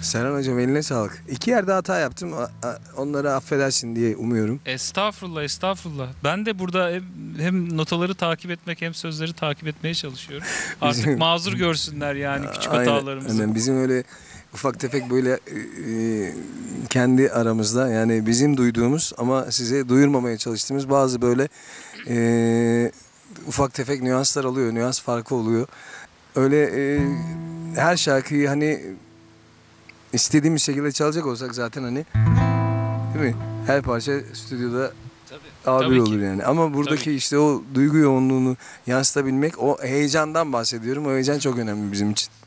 Serhan hocam eline sağlık. İki yerde hata yaptım. Onları affedersin diye umuyorum. Estağfurullah, estağfurullah. Ben de burada hem notaları takip etmek hem sözleri takip etmeye çalışıyorum. Artık Bizim- mazur görsünler yani küçük Aynen, hatalarımızı. aynen. Bizim öyle ufak tefek böyle kendi aramızda yani bizim duyduğumuz ama size duyurmamaya çalıştığımız bazı böyle ufak tefek nüanslar oluyor. Nüans farkı oluyor. Öyle her şarkıyı hani istediğimiz şekilde çalacak olsak zaten hani değil mi? Her parça stüdyoda Tabii abi ki. olur yani. Ama buradaki işte o duygu yoğunluğunu yansıtabilmek, o heyecandan bahsediyorum. O heyecan çok önemli bizim için.